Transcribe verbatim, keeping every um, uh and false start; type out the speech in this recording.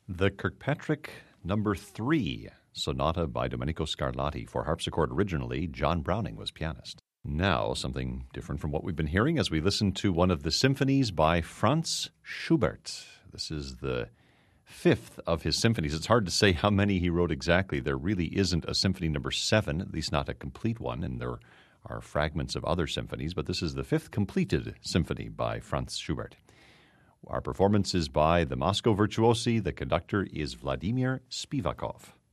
The Kirkpatrick Number three Sonata by Domenico Scarlatti for harpsichord. Originally, John Browning was pianist. Now, something different from what we've been hearing as we listen to one of the symphonies by Franz Schubert. This is the fifth of his symphonies. It's hard to say how many he wrote exactly. There really isn't a symphony number seven, at least not a complete one, and there are fragments of other symphonies, but this is the fifth completed symphony by Franz Schubert. Our performance is by the Moscow Virtuosi. The conductor is Vladimir Spivakov.